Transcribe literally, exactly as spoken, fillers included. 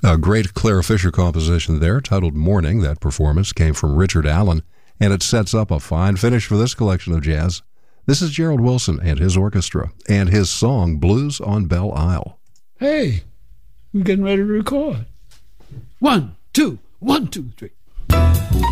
A great Clara Fisher composition there, titled Morning. That performance came from Richard Allen, and it sets up a fine finish for this collection of jazz. This is Gerald Wilson and his orchestra, and his song, Blues on Belle Isle. Hey, we're getting ready to record. One, two, one, two, three.